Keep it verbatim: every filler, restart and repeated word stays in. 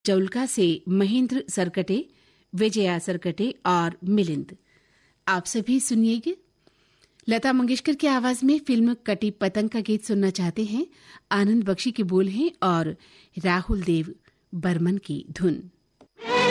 चौलका से महेंद्र सरकटे, विजया सरकटे और मिलिंद। आप सभी सुनिएगा। लता मंगेशकर की आवाज में फिल्म कटी पतंग का गीत सुनना चाहते हैं। आनंद बख्शी के बोल हैं और राहुल देव बर्मन की धुन।